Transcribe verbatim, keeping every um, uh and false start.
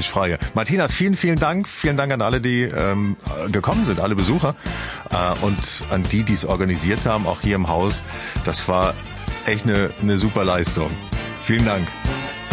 frage. Martina, vielen, vielen Dank. Vielen Dank an alle, die ähm, gekommen sind, alle Besucher. Äh, und an die, die es organisiert haben, auch hier im Haus. Das war echt eine, eine super Leistung. Vielen Dank.